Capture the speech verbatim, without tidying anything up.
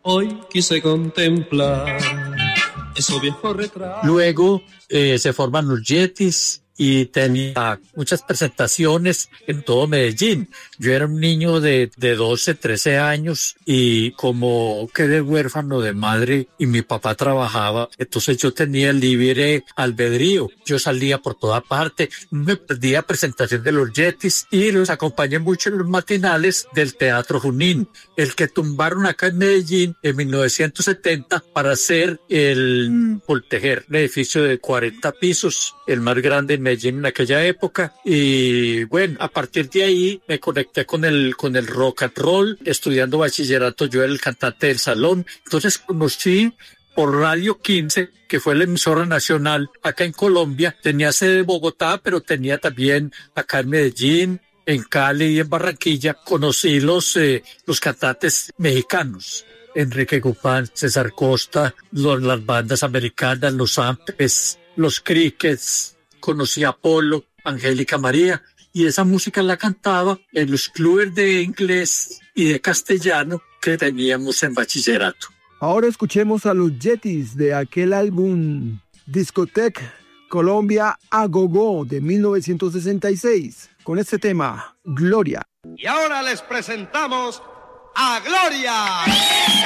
Hoy quise contemplar esos viejos retratos. Luego eh, se forman los Yetis y tenía muchas presentaciones en todo Medellín. Yo era un niño de, de doce, trece años y como quedé huérfano de madre y mi papá trabajaba, entonces yo tenía el libre albedrío. Yo salía por toda parte, me perdía presentación de los Yetis y los acompañé mucho en los matinales del Teatro Junín, el que tumbaron acá en Medellín en mil novecientos setenta para hacer el Voltejer, un edificio de cuarenta pisos, el más grande en Medellín en aquella época. Y bueno, a partir de ahí me conecté con el con el rock and roll, estudiando bachillerato. Yo era el cantante del salón, entonces conocí por Radio quince, que fue la emisora nacional acá en Colombia. Tenía sede en Bogotá, pero tenía también acá en Medellín, en Cali y en Barranquilla. Conocí los eh, los cantantes mexicanos, Enrique Guzmán, César Costa, los, las bandas americanas, los Ampes, los Crickets. Conocí a Polo, Angélica María, y esa música la cantaba en los clubes de inglés y de castellano que teníamos en bachillerato. Ahora escuchemos a los Yetis de aquel álbum Discotech Colombia a Gogo de mil novecientos sesenta y seis, con este tema, Gloria. Y ahora les presentamos a Gloria.